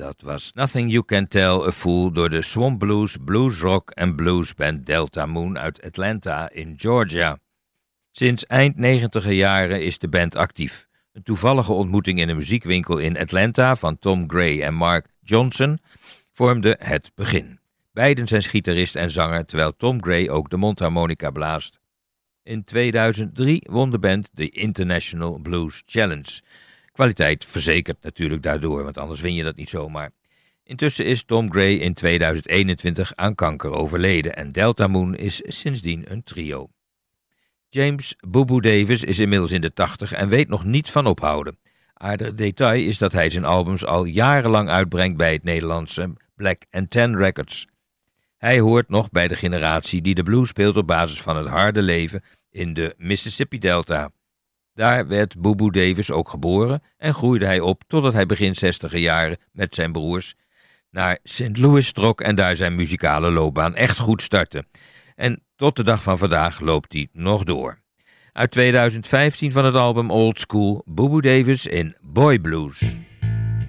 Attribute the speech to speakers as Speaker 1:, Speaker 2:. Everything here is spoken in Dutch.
Speaker 1: Dat was Nothing You Can Tell a Fool door de Swamp Blues, Blues Rock en Blues Band Delta Moon uit Atlanta in Georgia. Sinds eind 90er jaren is de band actief. Een toevallige ontmoeting in een muziekwinkel in Atlanta van Tom Gray en Mark Johnson vormde het begin. Beiden zijn gitarist en zanger, terwijl Tom Gray ook de mondharmonica blaast. In 2003 won de band de International Blues Challenge. Kwaliteit verzekerd natuurlijk daardoor, want anders win je dat niet zomaar. Intussen is Tom Gray in 2021 aan kanker overleden en Delta Moon is sindsdien een trio. James Boo Boo Davis is inmiddels in de 80 en weet nog niet van ophouden. Aardig detail is dat hij zijn albums al jarenlang uitbrengt bij het Nederlandse Black & Tan Records. Hij hoort nog bij de generatie die de blues speelt op basis van het harde leven in de Mississippi Delta. Daar werd Boo Boo Davis ook geboren en groeide hij op totdat hij begin 60er jaren met zijn broers naar St. Louis trok en daar zijn muzikale loopbaan echt goed startte. En tot de dag van vandaag loopt hij nog door. Uit 2015 van het album Old School, Boo Boo Davis in Boy Blues.